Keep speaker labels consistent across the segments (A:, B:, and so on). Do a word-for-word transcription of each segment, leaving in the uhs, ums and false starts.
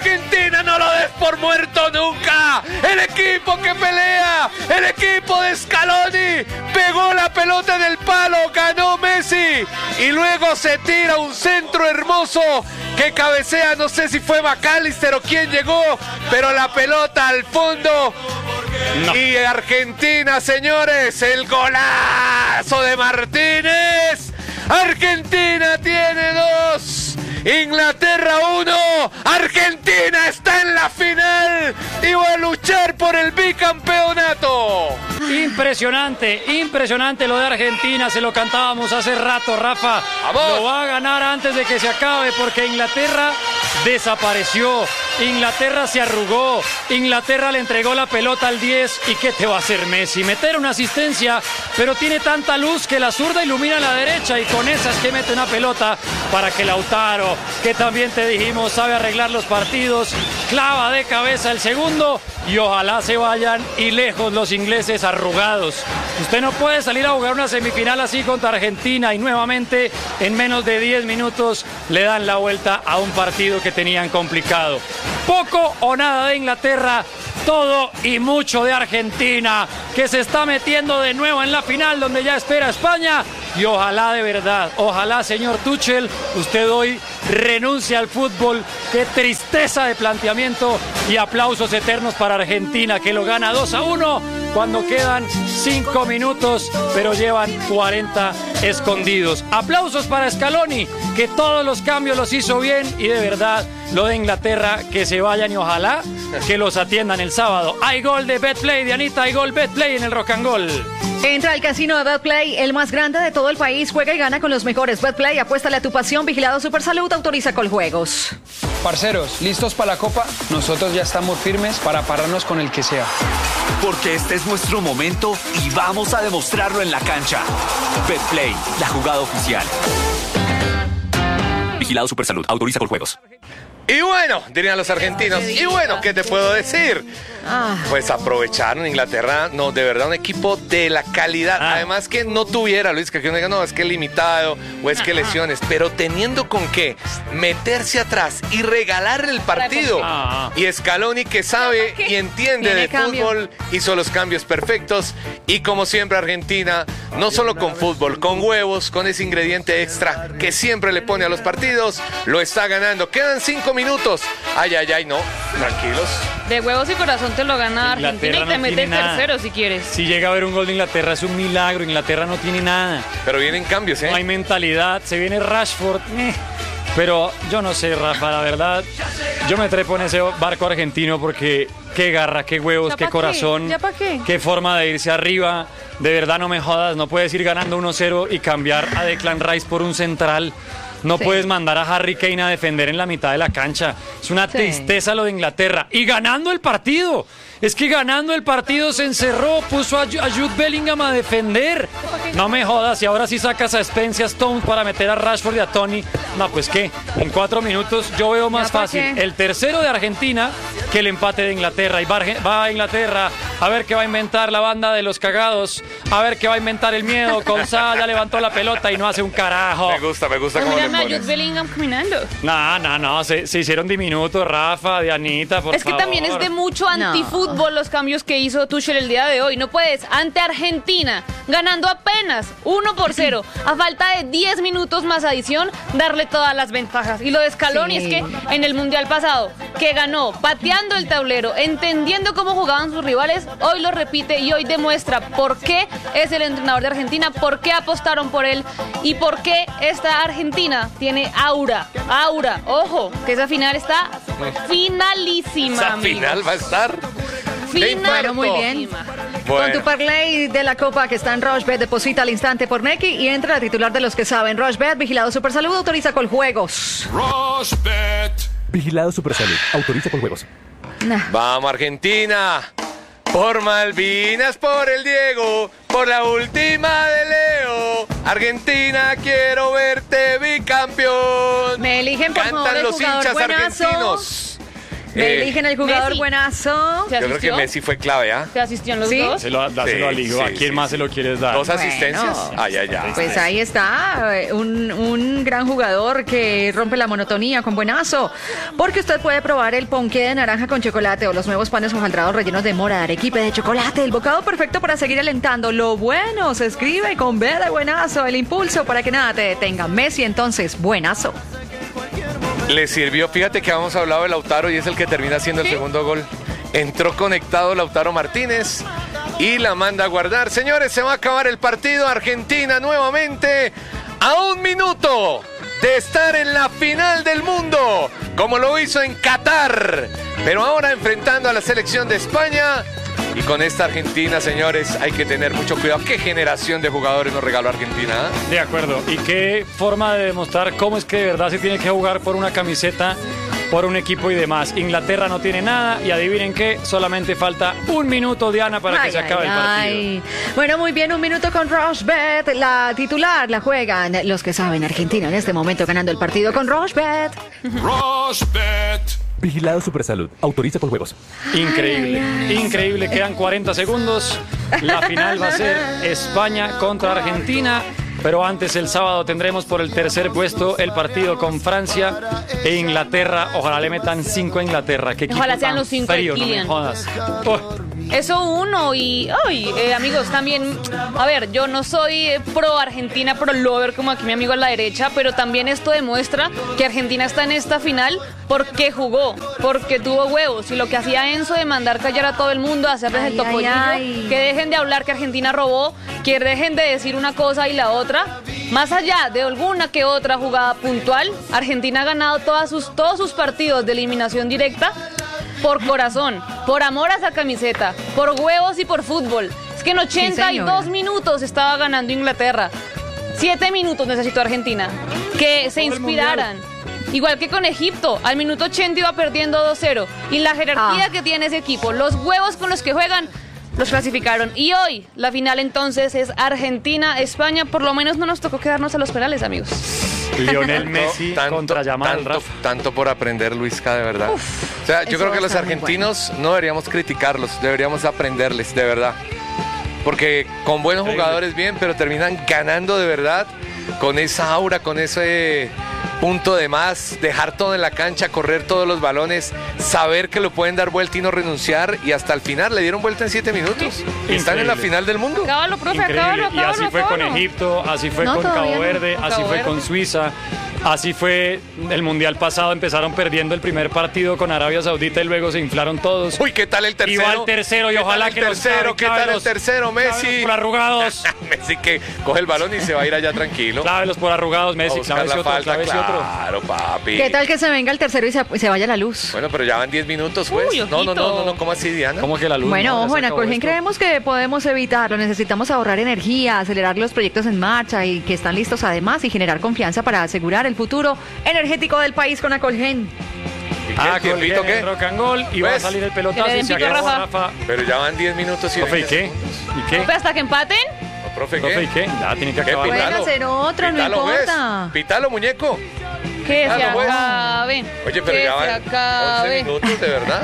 A: Argentina, no lo des por muerto nunca. El equipo que pelea, el equipo de Scaloni, pegó la pelota en el palo, ganó Messi y luego se tira un centro hermoso que cabecea, no sé si fue McAllister o quién llegó, pero la pelota al fondo. No. Y Argentina, señores, el golazo de Martínez. Argentina tiene dos, Inglaterra uno. Argentina está en la final y va a luchar por el bicampeonato.
B: Impresionante, impresionante lo de Argentina, se lo cantábamos hace rato, Rafa.
A: ¡Vamos!
B: Lo va a ganar antes de que se acabe porque Inglaterra desapareció, Inglaterra se arrugó, Inglaterra le entregó la pelota al diez y ¿qué te va a hacer Messi? Meter una asistencia, pero tiene tanta luz que la zurda ilumina la derecha y con esas que mete una pelota para que Lautaro, que también te dijimos sabe arreglar los partidos, clava de cabeza el segundo y ojalá se vayan y lejos los ingleses arrugados. Usted no puede salir a jugar una semifinal así contra Argentina y nuevamente en menos de diez minutos le dan la vuelta a un partido que tenían complicado. Poco o nada de Inglaterra, todo y mucho de Argentina, que se está metiendo de nuevo en la final donde ya espera España. Y ojalá de verdad, ojalá señor Tuchel, usted hoy renuncia al fútbol. Qué tristeza de planteamiento y aplausos eternos para Argentina, que lo gana dos a uno cuando quedan cinco minutos, pero llevan cuarenta escondidos. Aplausos para Scaloni, que todos los cambios los hizo bien y de verdad lo de Inglaterra, que se vayan y ojalá que los atiendan el sábado. Hay gol de Betplay, Dianita, hay gol Betplay en el Rock and Roll.
C: Entra al casino de Betplay, el más grande de todo el país. Juega y gana con los mejores. Betplay, apuéstale a tu pasión. Vigilado Supersalud, autoriza Coljuegos.
D: Parceros, ¿listos para la Copa? Nosotros ya estamos firmes para pararnos con el que sea.
E: Porque este es nuestro momento y vamos a demostrarlo en la cancha. Betplay, la jugada oficial. Vigilado Supersalud, autoriza Coljuegos.
A: Y bueno, dirían los argentinos, y bueno, ¿qué te puedo decir?
C: Ah.
A: Pues aprovecharon Inglaterra, no, de verdad un equipo de la calidad,
B: Ah.
A: además que no tuviera, Luis, que uno diga, no, es que limitado, o es que lesiones, pero teniendo con qué meterse atrás y regalarle el partido.
B: Ah.
A: Y Scaloni, que sabe y entiende
C: Tiene
A: de
C: cambio.
A: fútbol, hizo los cambios perfectos, y como siempre Argentina, no solo con fútbol, con huevos, con ese ingrediente extra que siempre le pone a los partidos, lo está ganando. Quedan cinco minutos. Ay, ay, ay, no, tranquilos.
F: De huevos y corazón te lo gana Argentina
B: Inglaterra
F: y te
B: no
F: mete
B: tiene
F: el
B: nada.
F: tercero si quieres.
B: Si llega a haber un gol de Inglaterra es un milagro, Inglaterra no tiene nada.
A: Pero vienen cambios, ¿eh?
B: No hay mentalidad, se viene Rashford. eh. Pero yo no sé, Rafa, la verdad, yo me trepo en ese barco argentino porque qué garra, qué huevos,
F: ¿Ya
B: qué
F: pa' qué?
B: corazón,
F: ¿Ya pa' qué?
B: qué forma de irse arriba. De verdad no me jodas, no puedes ir ganando uno cero y cambiar a Declan Rice por un central. No
C: Sí.
B: puedes mandar a Harry Kane a defender en la mitad de la cancha. Es una
C: Sí.
B: tristeza lo de Inglaterra. Y ganando el partido. Es que ganando el partido se encerró, puso a Ju- a Jude Bellingham a defender. No me jodas, y ahora sí sacas a Spencer Stones para meter a Rashford y a Tony. No, pues qué, en cuatro minutos yo veo más
C: ¿Ya pa'
B: fácil
C: qué?
B: el tercero de Argentina que el empate de Inglaterra. Y va Arge- va a Inglaterra a ver qué va a inventar la banda de los cagados, a ver qué va a inventar el miedo. Gonzalo ya levantó la pelota y no hace un carajo.
A: Me gusta, me gusta
F: Pues
A: cómo le
F: mírame a Jude
A: pones.
F: Bellingham caminando.
B: No, no, no, se, se hicieron diminutos, Rafa, Dianita, por
F: Es que
B: favor.
F: también es de mucho antifútbol los cambios que hizo Tuchel el día de hoy. No puedes, ante Argentina, ganando apenas uno por cero, a falta de diez minutos más adición, darle todas las ventajas. Y lo de Scaloni
C: Sí.
F: es que en el Mundial pasado, que ganó pateando el tablero, entendiendo cómo jugaban sus rivales, hoy lo repite y hoy demuestra por qué es el entrenador de Argentina, por qué apostaron por él y por qué esta Argentina tiene aura. Aura, ojo, que esa final está finalísima.
A: Esa
F: amigos.
A: final va a estar.
F: Final.
C: Bueno, muy bien.
A: Bueno.
C: Con tu parlay de la Copa que está en Rochebet, deposita al instante por Nequi y entra a titular de los que saben. Rochebet, vigilado Supersalud, autoriza Coljuegos.
G: Vigilado Supersalud. Autoriza con juegos.
C: Nah.
A: Vamos, Argentina. Por Malvinas, por el Diego, por la última de Leo. Argentina, quiero verte bicampeón.
C: Me eligen por favor
A: Cantan
C: el
A: los
C: jugador
A: hinchas
C: buenazo.
A: argentinos.
C: Me
A: Eh,
C: eligen el jugador
F: Messi.
C: buenazo.
F: ¿Se
A: Yo creo que
F: asistió?
A: Messi fue clave, ¿ah?
F: ¿Se asistió en los
C: ¿Sí?
F: dos?
B: Se lo, dáselo
A: Sí,
B: a Ligo. ¿A
A: sí,
B: quién
A: sí,
B: más
A: sí.
B: se lo quieres dar?
A: Dos
C: Bueno.
A: asistencias. Ay, ay, ay.
C: Pues ahí está, eh, un, un gran jugador que rompe la monotonía con buenazo, porque usted puede probar el ponqué de naranja con chocolate o los nuevos panes hojaldrados rellenos de mora, de arequipe, de chocolate, el bocado perfecto para seguir alentando. Lo bueno se escribe con B de buenazo, el impulso para que nada te detenga. Messi, entonces, buenazo.
A: Le sirvió, fíjate que habíamos hablado de Lautaro y es el que termina haciendo el segundo gol. Entró conectado Lautaro Martínez y la manda a guardar. Señores, se va a acabar el partido. Argentina nuevamente a un minuto de estar en la final del mundo, como lo hizo en Qatar. Pero ahora enfrentando a la selección de España. Y con esta Argentina, señores, hay que tener mucho cuidado. ¿Qué generación de jugadores nos regaló Argentina? ¿eh?
B: De acuerdo. ¿Y qué forma de demostrar cómo es que de verdad se tiene que jugar por una camiseta, por un equipo y demás? Inglaterra no tiene nada y adivinen qué, solamente falta un minuto, Diana, para
C: Ay,
B: que se acabe
C: ay,
B: el partido.
C: ay. Bueno, muy bien, un minuto con Rochebet. La titular la juegan los que saben. Argentina en este momento ganando el partido con Rochebet.
G: Vigilado Supersalud. Autoriza con juegos.
B: Increíble, increíble. Quedan cuarenta segundos. La final va a ser España contra Argentina. Pero antes, el sábado, tendremos por el tercer puesto el partido con Francia e Inglaterra. Ojalá le metan cinco a Inglaterra. ¿Qué
F: Ojalá
B: equipo
F: sean
B: tan
F: los cinco de
B: frío, no me
F: Kylian.
B: jodas. Oh.
F: Eso uno y, ay, eh, amigos, también, a ver, yo no soy eh, pro Argentina, pro lover como aquí mi amigo a la derecha, pero también esto demuestra que Argentina está en esta final porque jugó, porque tuvo huevos y lo que hacía Enzo de mandar callar a todo el mundo, hacerles
C: Ay,
F: el topollillo,
C: ay, ay.
F: que dejen de hablar que Argentina robó, que dejen de decir una cosa y la otra. Más allá de alguna que otra jugada puntual, Argentina ha ganado todas sus, todos sus partidos de eliminación directa por corazón, por amor a esa camiseta, por huevos y por fútbol. Es que en ochenta y dos
C: señora.
F: minutos estaba ganando Inglaterra. Siete minutos necesitó Argentina. Que se inspiraran. Igual que con Egipto, al minuto ochenta iba perdiendo dos cero. Y la jerarquía
C: Ah.
F: que tiene ese equipo, los huevos con los que juegan, los clasificaron. Y hoy, la final entonces es Argentina-España. Por lo menos no nos tocó quedarnos a los penales, amigos.
B: Lionel Messi
A: Tanto-
B: contra Yamal,
A: tanto,
B: Rafa.
A: tanto por aprender, Luisca, de verdad. O sea, yo
C: eso
A: creo
C: va
A: que
C: a
A: los
C: estar muy
A: argentinos no deberíamos criticarlos, deberíamos aprenderles, de verdad. Porque con buenos
B: Increíble.
A: jugadores bien, pero terminan ganando de verdad con esa aura, con ese punto de más, dejar todo en la cancha, correr todos los balones, saber que lo pueden dar vuelta y no renunciar, y hasta el final le dieron vuelta en siete minutos. Y están en la
B: Increíble.
A: final del mundo.
F: Acábalo, profe,
B: Increíble.
F: acábalo,
B: Y así
F: acábalo,
B: fue con
F: acábalo.
B: Egipto, así fue
C: No,
B: con
C: todavía
B: Cabo
C: no.
B: Verde, así
F: Cabo
B: fue
F: Verde.
B: con Suiza, así fue el Mundial pasado. Empezaron perdiendo el primer partido con Arabia Saudita y luego se inflaron todos.
A: Uy, ¿qué tal el tercero?
B: Y va el tercero y
A: ¿Qué
B: ojalá
A: tal
B: que
A: el
B: nos
A: tercero,
B: clave,
A: ¿qué tal el
B: clávelos,
A: tercero, Messi?
B: clávelos por arrugados.
A: Messi que coge el balón y se va a ir allá tranquilo.
B: Clávelos por arrugados,
A: A
B: Messi.
A: buscar
B: Clávese
A: la
B: otro,
A: falta,
B: clávese otro.
A: claro, papi.
C: ¿Qué tal que se venga el tercero y se, se vaya la luz?
A: Bueno, pero ya van diez minutos, pues.
F: Uy,
A: no, no, no,
F: ojito.
A: no, no, ¿cómo así, Diana?
B: ¿Cómo que la luz?
C: Bueno,
B: no? Ya
C: ojo,
B: se
C: en
B: acabó
C: Acolgen
B: esto.
C: creemos que podemos evitarlo. Necesitamos ahorrar energía, acelerar los proyectos en marcha y que están listos además y generar confianza para asegurar el futuro energético del país con Acolgen.
A: ¿Y qué?
B: Ah,
A: ¿Tiempito
B: Colgen,
A: qué?
B: rock and roll y va a
A: Pues,
B: salir el
F: que
B: pelotazo
F: le
B: y
F: den
B: se
F: pico a
B: acabó,
F: Rafa.
B: Rafa.
A: Pero ya van diez minutos y
B: Profe, ¿y
A: veinte
B: qué?
A: segundos.
B: ¿Y qué?
F: Profe, hasta que empaten.
A: No, profe,
B: Profe, ¿y
A: ¿qué?
B: qué? Ya tiene que
A: ¿Qué?
B: acabar.
C: Pueden
A: Pitalo.
C: hacer otro, no
A: Pitalo, pues.
C: importa.
A: Pitalo, muñeco.
F: Que se
A: Pitalo, pues.
F: acabe.
A: Oye, pero
F: que
A: ya
F: se
A: van once
F: acabe.
A: minutos, de verdad.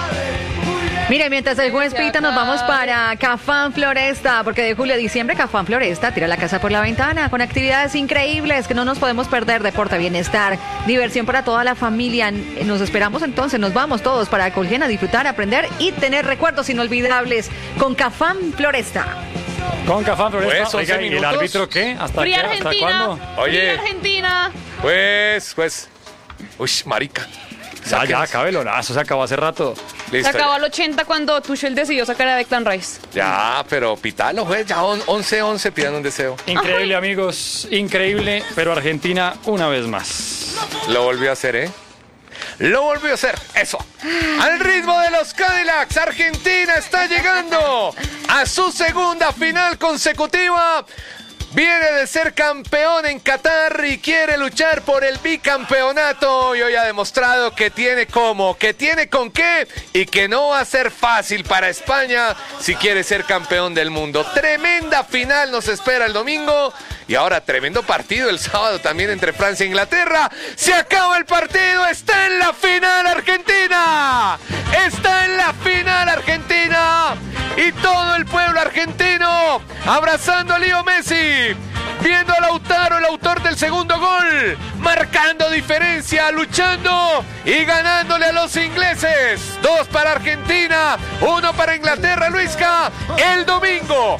C: Mire, mientras el juez
F: Se
C: pita, nos vamos
F: acabe.
C: para Cafán Floresta, porque de julio a diciembre Cafán Floresta tira la casa por la ventana con actividades increíbles que no nos podemos perder, deporte, bienestar, diversión para toda la familia. Nos esperamos entonces, nos vamos todos para Acolgen a disfrutar, aprender y tener recuerdos inolvidables con Cafán Floresta.
B: Con Cafán Floresta.
A: Pues, once
B: Oiga, ¿y el
A: minutos.
B: árbitro qué? ¿Hasta
F: Fría
B: qué? ¿Hasta
F: Argentina.
B: cuándo?
A: Oye.
F: Fría Argentina.
A: Pues, pues. Uy, marica.
B: Ya, ya,
A: Sáquense.
B: acábelo. Ah, eso se acabó hace rato.
F: Se
A: Listo.
F: acabó al ochenta cuando Tuchel decidió sacar a Declan Rice.
A: Ya, pero pitalo, juez. Ya once once, pidan un deseo.
B: Increíble, amigos. Increíble. Pero Argentina una vez más.
A: Lo volvió a hacer, ¿eh? Lo volvió a hacer, eso. Al ritmo de los Cadillacs, Argentina está llegando a su segunda final consecutiva. Viene de ser campeón en Qatar y quiere luchar por el bicampeonato. Y hoy ha demostrado que tiene cómo, que tiene con qué y que no va a ser fácil para España si quiere ser campeón del mundo. Tremenda final nos espera el domingo Y ahora tremendo partido el sábado también entre Francia e Inglaterra. Se acaba el partido, está en la final Argentina. Está en la final Argentina. Y todo el pueblo argentino abrazando a Leo Messi. Viendo a Lautaro, el autor del segundo gol, marcando diferencia, luchando y ganándole a los ingleses. Dos para Argentina, uno para Inglaterra, Luisca. El domingo,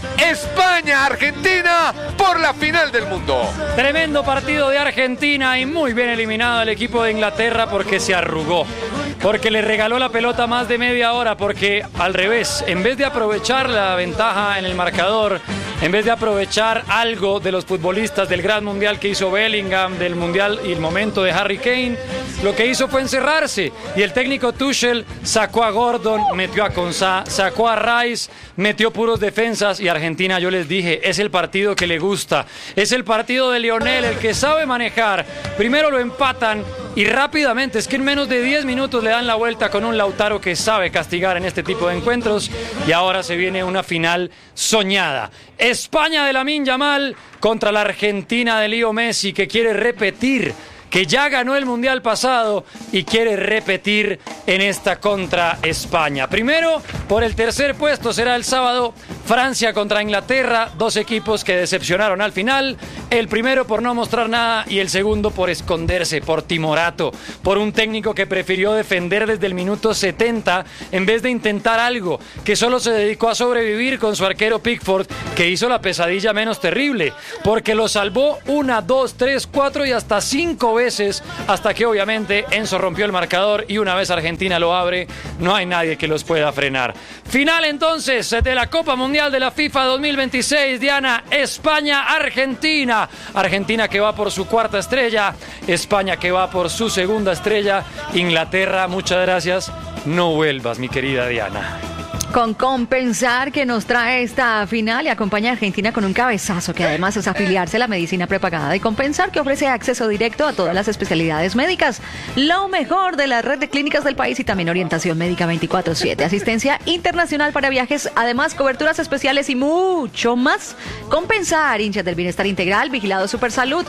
A: España-Argentina por la final del mundo.
B: Tremendo partido de Argentina y muy bien eliminado el equipo de Inglaterra porque se arrugó, porque le regaló la pelota más de media hora, porque al revés, en vez de aprovechar la ventaja en el marcador, en vez de aprovechar algo de los futbolistas del gran mundial que hizo Bellingham, del mundial y el momento de Harry Kane, lo que hizo fue encerrarse. Y el técnico Tuchel sacó a Gordon, metió a Konsa, sacó a Rice, metió puros defensas. Y Argentina, yo les dije, es el partido que le gusta, es el partido de Lionel, el que sabe manejar. Primero lo empatan y rápidamente, es que en menos de diez minutos le dan la vuelta con un Lautaro que sabe castigar en este tipo de encuentros. Y ahora se viene una final soñada. España de Lamine Yamal contra la Argentina de Leo Messi, que quiere repetir, que ya ganó el Mundial pasado y quiere repetir en esta contra España. Primero, por el tercer puesto será el sábado Francia contra Inglaterra, dos equipos que decepcionaron al final. El primero por no mostrar nada y el segundo por esconderse, por timorato, por un técnico que prefirió defender desde el minuto setenta en vez de intentar algo, que solo se dedicó a sobrevivir con su arquero Pickford, que hizo la pesadilla menos terrible, porque lo salvó una, dos, tres, cuatro y hasta cinco veces, hasta que obviamente Enzo rompió el marcador y una vez Argentina lo abre, no hay nadie que los pueda frenar. Final entonces de la Copa Mundial de la FIFA dos mil veintiséis, Diana, España-Argentina. Argentina que va por su cuarta estrella, España que va por su segunda estrella, Inglaterra, muchas gracias, no vuelvas, mi querida Diana.
C: Con Compensar, que nos trae esta final y acompaña a Argentina con un cabezazo, que además es afiliarse a la medicina prepagada de Compensar, que ofrece acceso directo a todas las especialidades médicas, lo mejor de la red de clínicas del país y también orientación médica veinticuatro siete, asistencia internacional para viajes, además coberturas especiales y mucho más. Compensar, hinchas del bienestar integral, vigilado Supersalud.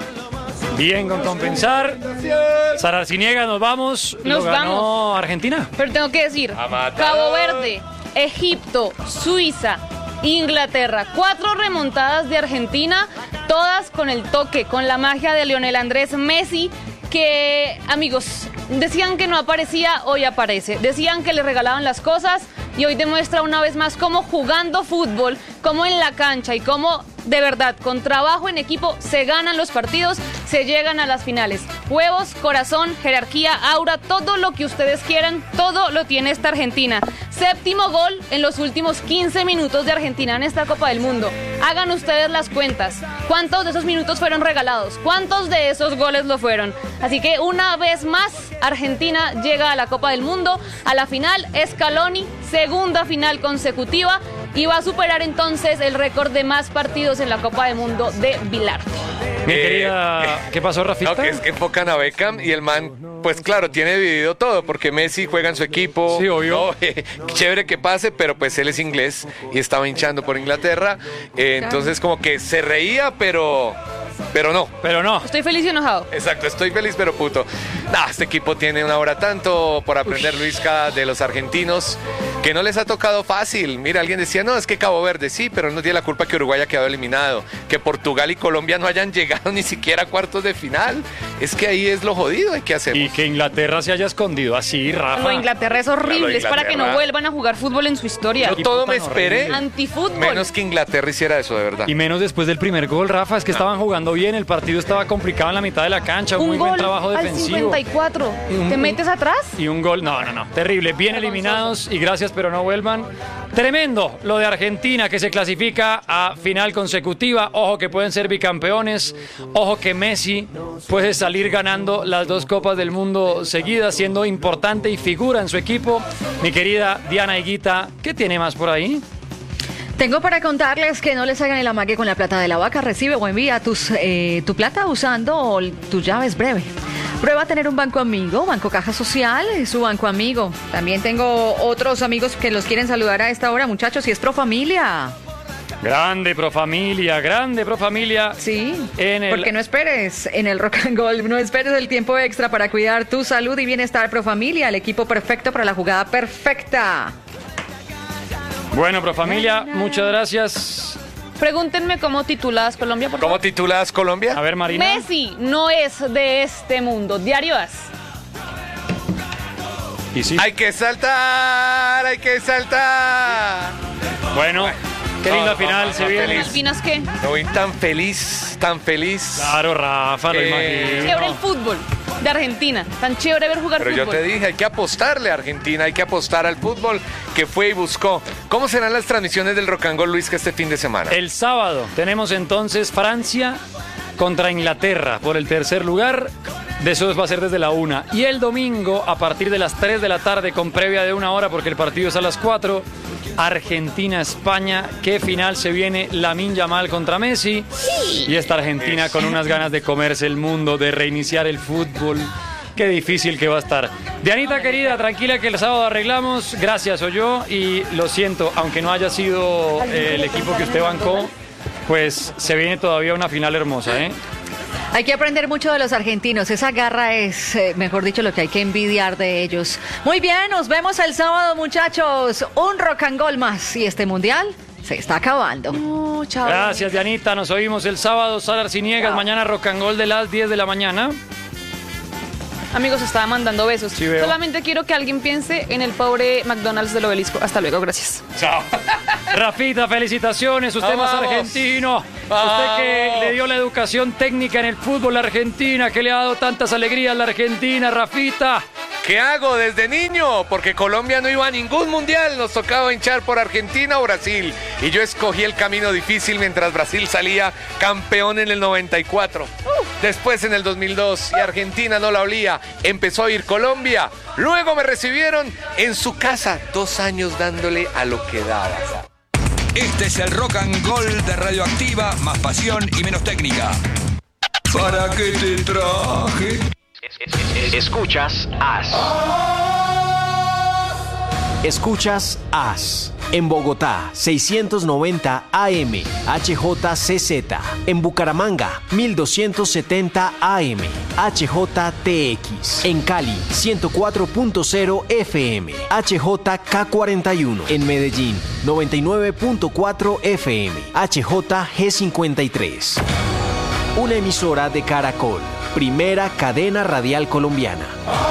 B: Bien, con Compensar. Sara Arciniega, nos vamos.
F: Nos
B: Lo ganó
F: vamos.
B: Argentina.
F: Pero tengo que decir, Cabo Verde, Egipto, Suiza, Inglaterra, cuatro remontadas de Argentina, todas con el toque, con la magia de Lionel Andrés Messi, que, amigos, decían que no aparecía, hoy aparece. Decían que le regalaban las cosas y hoy demuestra una vez más cómo jugando fútbol, cómo en la cancha y cómo de verdad con trabajo en equipo se ganan los partidos, se llegan a las finales. Huevos, corazón, jerarquía, aura, todo lo que ustedes quieran, todo lo tiene esta Argentina. Séptimo gol en los últimos quince minutos de Argentina en esta Copa del Mundo. Hagan ustedes las cuentas. ¿Cuántos de esos minutos fueron regalados? ¿Cuántos de esos goles lo fueron? Así que una vez más, Argentina llega a la Copa del Mundo, a la final. Scaloni, segunda final consecutiva, y va a superar entonces el récord de más partidos en la Copa del Mundo de Vilardo.
B: Mi
A: Eh,
B: querida, ¿qué pasó, Rafita?
A: No, que es que enfocan a Beckham y el man, pues claro, tiene dividido todo, porque Messi juega en su equipo.
B: Sí, obvio.
A: ¿no? Chévere que pase, pero pues él es inglés y estaba hinchando por Inglaterra. Eh, entonces como que se reía, pero... Pero no.
B: Pero no.
F: Estoy feliz y enojado.
A: Exacto, estoy feliz pero puto. Nah, este equipo tiene una hora tanto por aprender, Luisca, de los argentinos, que no les ha tocado fácil. Mira, alguien decía, no, es que Cabo Verde, sí, pero no tiene la culpa que Uruguay haya quedado eliminado, que Portugal y Colombia no hayan llegado ni siquiera a cuartos de final. Es que ahí es lo jodido, hay que hacer.
B: Y que Inglaterra se haya escondido así, Rafa.
F: Lo de Inglaterra es horrible,
A: Lo de
F: es para que no
A: Inglaterra.
F: vuelvan a jugar fútbol en su historia.
A: Yo todo
B: tan
A: me esperé,
B: horrible.
F: Antifútbol.
A: menos que Inglaterra hiciera eso, de verdad.
B: Y menos después del primer gol, Rafa, es que estaban jugando bien, el partido estaba complicado en la mitad de la cancha, un
F: Un
B: muy buen
F: gol
B: trabajo
F: al
B: defensivo.
F: cincuenta y cuatro.
B: Un-
F: ¿Te metes atrás?
B: Y un gol, no, no, no, terrible, bien eliminados y gracias pero no vuelvan. Tremendo lo de Argentina que se clasifica a final consecutiva, ojo que pueden ser bicampeones, ojo que Messi puede salir ganando las dos copas del mundo seguidas, siendo importante y figura en su equipo. Mi querida Diana Higuita, ¿qué tiene más por ahí?
C: Tengo para contarles que no les hagan el amague con la plata de la vaca. Recibe o envía tus, eh, tu plata usando tus llaves breve. Prueba a tener un banco amigo, Banco Caja Social, es su banco amigo. También tengo otros amigos que los quieren saludar a esta hora, muchachos, y es Pro Familia.
B: Grande Profamilia, grande Profamilia.
C: Sí,
B: En el-
C: porque no esperes en el Rock and Gold, no esperes el tiempo extra para cuidar tu salud y bienestar. Profamilia, el equipo perfecto para la jugada perfecta.
B: Bueno, Profamilia, muchas gracias.
F: Pregúntenme cómo tituladas Colombia, por
A: ¿Cómo
F: favor.
A: titulas Colombia?
B: A ver, Marina.
F: Messi no es de este mundo. Diario As.
B: Y sí.
A: Hay que saltar, hay que saltar.
B: Bueno, qué linda
A: No,
B: final
A: no,
B: se
A: no,
B: viene.
A: feliz.
F: ¿Alpinas qué?
A: Me voy tan feliz, tan feliz.
B: Claro, Rafa, lo
A: Eh,
B: imagino.
F: Chévere el fútbol de Argentina. Tan chévere ver jugar
A: Pero yo
F: fútbol.
A: te dije, hay que apostarle a Argentina, hay que apostar al fútbol que fue y buscó. ¿Cómo serán las transmisiones del Rock and Roll, Luis, que este fin de semana?
B: El sábado tenemos entonces Francia contra Inglaterra por el tercer lugar. De eso va a ser desde la una. Y el domingo, a partir de las tres de la tarde, con previa de una hora, porque el partido es a las cuatro, Argentina-España. ¿Qué final se viene? Lamine Yamal contra Messi. Y esta Argentina con unas ganas de comerse el mundo, de reiniciar el fútbol. Qué difícil que va a estar. Dianita querida, tranquila que el sábado arreglamos. Gracias, soy yo. Y lo siento, aunque no haya sido eh, el equipo que usted bancó, pues se viene todavía una final hermosa, ¿eh?
C: Hay que aprender mucho de los argentinos. Esa garra es, eh, mejor dicho, lo que hay que envidiar de ellos. Muy bien, nos vemos el sábado, muchachos. Un Rock and Roll más. Y este mundial se está acabando.
F: No, chao.
B: Gracias, Dianita. Nos oímos el sábado. Sara Arciniegas, mañana Rock and Roll de las diez de la mañana.
F: Amigos, estaba mandando besos.
B: Sí, veo.
F: Solamente quiero que alguien piense en el pobre McDonald's del Obelisco. Hasta luego, gracias.
B: Chao. Rafita, felicitaciones. Usted
A: Vamos.
B: más argentino. Usted que le dio la educación técnica en el fútbol a la Argentina, que le ha dado tantas alegrías a la Argentina, Rafita.
A: ¿Qué hago desde niño? Porque Colombia no iba a ningún mundial. Nos tocaba hinchar por Argentina o Brasil. Y yo escogí el camino difícil mientras Brasil salía campeón en el noventa y cuatro. Después en el dos mil dos y Argentina no la olía. Empezó a ir Colombia. Luego me recibieron en su casa. Dos años dándole a lo que daba.
H: Este es el Rock and Roll de Radioactiva, más pasión y menos técnica. ¿Para qué te traje?
I: Escuchas As. Escuchas As. En Bogotá, seiscientos noventa A M, H J C Z. En Bucaramanga, mil doscientos setenta A M, H J T X. En Cali, ciento cuatro punto cero F M, H J K cuarenta y uno. En Medellín, noventa y nueve punto cuatro F M, H J G cincuenta y tres. Una emisora de Caracol, primera cadena radial colombiana.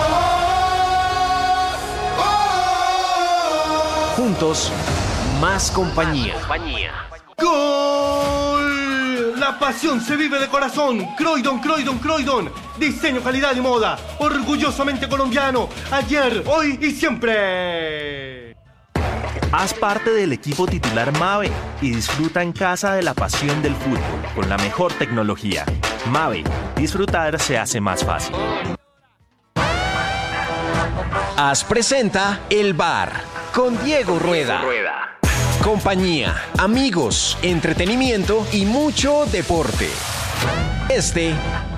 I: Juntos, más compañía.
J: ¡Gol! La pasión se vive de corazón. Croydon, Croydon, Croydon. Diseño, calidad y moda. Orgullosamente colombiano. Ayer, hoy y siempre.
K: Haz parte del equipo titular Mave y disfruta en casa de la pasión del fútbol con la mejor tecnología. Mave, disfrutar se hace más fácil.
I: As presenta El Bar con Diego Rueda. Compañía, amigos, entretenimiento y mucho deporte. Este